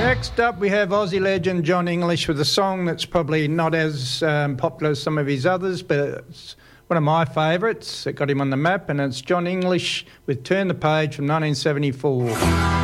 Next up, we have Aussie legend John English with a song that's probably not as popular as some of his others, but it's one of my favourites. It got him on the map, and it's John English with Turn the Page from 1974.